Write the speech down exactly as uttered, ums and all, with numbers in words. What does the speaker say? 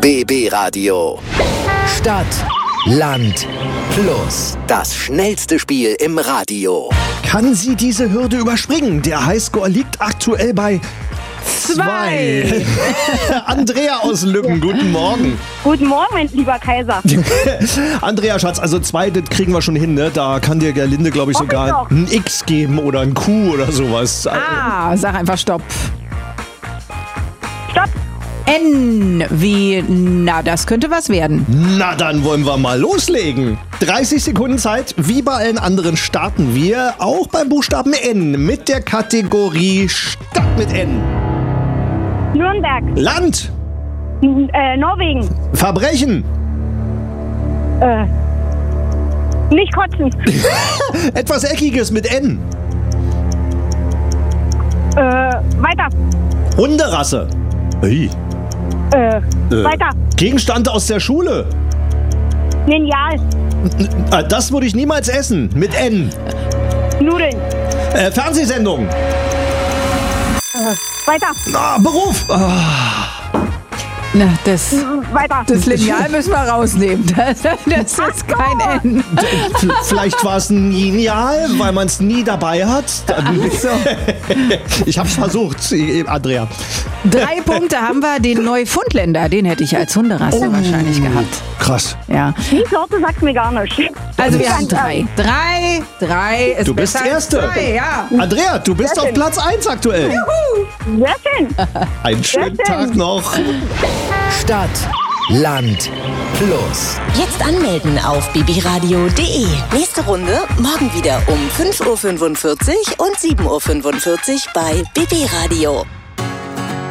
B B Radio. Stadt, Land, Plus. Das schnellste Spiel im Radio. Kann sie diese Hürde überspringen? Der Highscore liegt aktuell bei zwei. Andrea aus Lücken, guten Morgen. Guten Morgen, mein lieber Kaiser. Andrea, Schatz, also zwei, das kriegen wir schon hin, ne? Da kann dir Gerlinde, glaube ich, Hoffe sogar ich doch. ein X geben oder ein Q oder sowas. Ah, sag einfach Stopp. Stopp. N wie, na, das könnte was werden. Na, dann wollen wir mal loslegen. dreißig Sekunden Zeit. Wie bei allen anderen starten wir auch beim Buchstaben N mit der Kategorie Stadt mit N. Nürnberg. Land, N äh, Norwegen. Verbrechen, Äh, nicht kotzen. etwas Eckiges mit N. Äh, weiter. Hunderasse. Hey. Äh, Äh, weiter. Gegenstand aus der Schule. Lineal. Ah, das würde ich niemals essen. Mit N. Nudeln. Äh, Fernsehsendung. Äh, weiter. Ah, Beruf. Ah, Na, das, Weiter. das Lineal müssen wir rausnehmen. Das, das ist kein N. v- vielleicht war es ein Lineal, weil man es nie dabei hat. So. Ich hab's versucht, eh, Andrea. Drei Punkte haben wir. Den Neufundländer, den hätte ich als Hunderasse wahrscheinlich gehabt. Krass. Ja. Die Sorte sagt mir gar nichts. Also wir haben drei. Drei, drei ist Du bist besser als Erste. zwei, ja. Andrea, du bist Sehr auf schön. Platz eins aktuell. Sehr schön. Einen schönen Sehr schön. Tag noch. Stadt, Land, Plus. Jetzt anmelden auf b b radio punkt d e. Nächste Runde morgen wieder um fünf Uhr fünfundvierzig und sieben Uhr fünfundvierzig bei B B Radio.